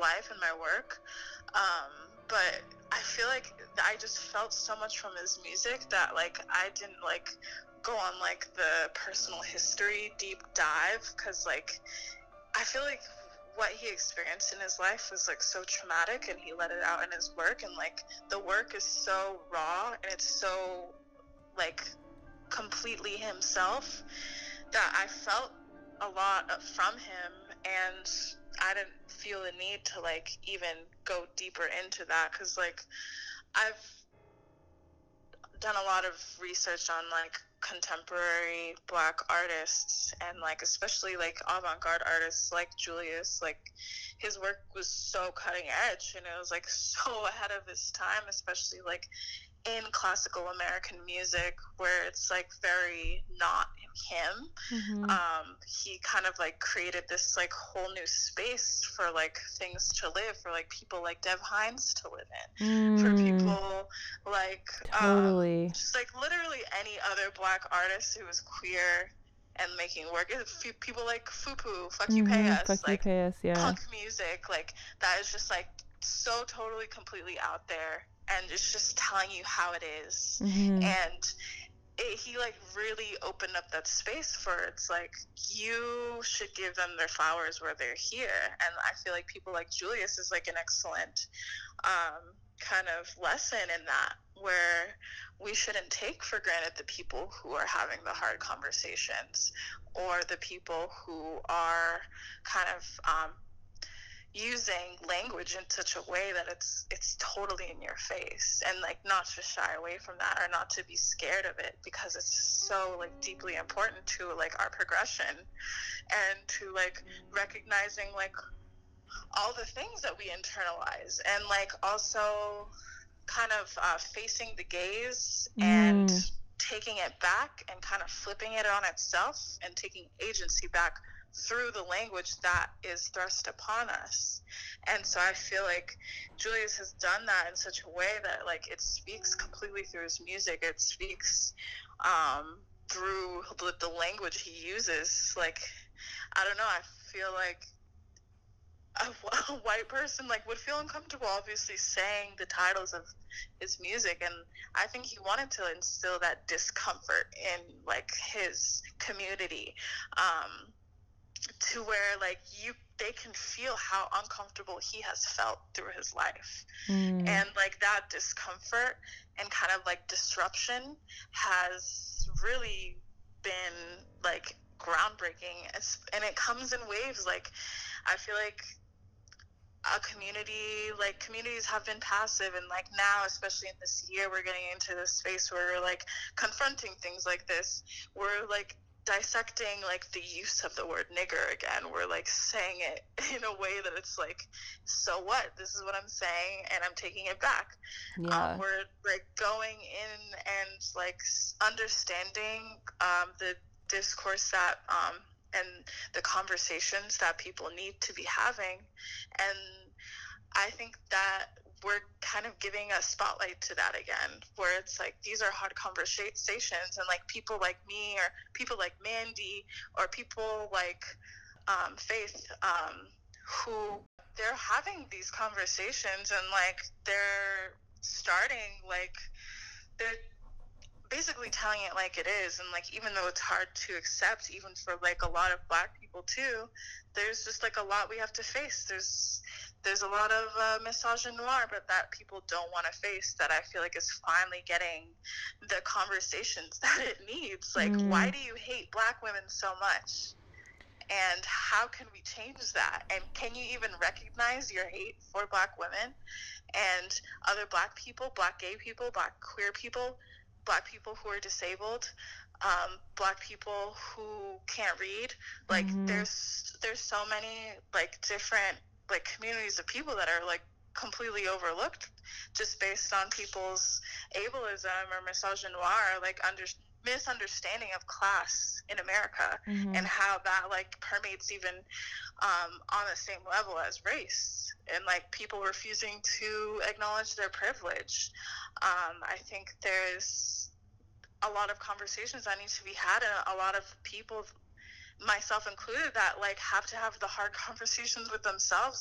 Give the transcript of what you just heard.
life and my work. But I feel like I just felt so much from his music that like I didn't like go on like the personal history deep dive, because like I feel like what he experienced in his life was like so traumatic, and he let it out in his work, and like the work is so raw and it's so like completely himself that I felt a lot from him, and I didn't feel the need to like even go deeper into that, because like I've done a lot of research on like contemporary Black artists, and like especially like avant-garde artists like Julius. Like his work was so cutting edge, and it was like so ahead of his time, especially like in classical American music, where it's like very not him. He kind of like created this like whole new space for like things to live, for like people like Dev Hynes to live in, for people like Totally. just like literally any other Black artist who was queer and making work. People like Fupu, Fuck You Pay Us, Fuck You like Pay Us, yeah. punk music, like that is just like so totally completely out there, and it's just telling you how it is. And he like really opened up that space for, it's like you should give them their flowers where they're here. And I feel like people like Julius is like an excellent kind of lesson in that, where we shouldn't take for granted the people who are having the hard conversations, or the people who are kind of using language in such a way that it's totally in your face, and like not to shy away from that, or not to be scared of it, because it's so like deeply important to like our progression, and to like recognizing like all the things that we internalize, and like also kind of facing the gaze and taking it back and kind of flipping it on itself, and taking agency back through the language that is thrust upon us. And so I feel like Julius has done that in such a way that like it speaks completely through his music. It speaks through the language he uses. Like, I don't know, I feel like a white person like would feel uncomfortable obviously saying the titles of his music, and I think he wanted to instill that discomfort in like his community, to where like they can feel how uncomfortable he has felt through his life. And like that discomfort and kind of like disruption has really been like groundbreaking, and it comes in waves. Like I feel like communities have been passive, and like now, especially in this year, we're getting into this space where we're like confronting things like this. We're like dissecting like the use of the word nigger again. We're like saying it in a way that it's like, so what, this is what I'm saying and I'm taking it back. We're like going in and like understanding the discourse that and the conversations that people need to be having. And I think that we're kind of giving a spotlight to that again, where it's like these are hard conversations, and like people like me, or people like Mandy, or people like Faith, who they're having these conversations, and like they're starting, like they're basically telling it like it is. And like even though it's hard to accept, even for like a lot of Black people too, there's just like a lot we have to face. There's a lot of misogynoir, but that people don't want to face, that I feel like is finally getting the conversations that it needs. Like, why do you hate Black women so much? And how can we change that? And can you even recognize your hate for Black women and other Black people, Black gay people, Black queer people, Black people who are disabled, Black people who can't read? Like there's so many like different like communities of people that are like completely overlooked just based on people's ableism or misogynoir, like misunderstanding of class in America, and how that like permeates even on the same level as race, and like people refusing to acknowledge their privilege. I think there's a lot of conversations that need to be had, and a lot of people, myself included, that like have to have the hard conversations with themselves